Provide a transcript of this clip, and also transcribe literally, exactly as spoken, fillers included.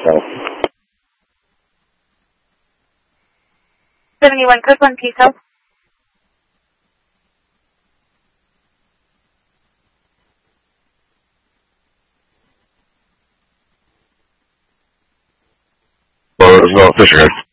seventy-one code one Peace House. Well, there's no Fisher.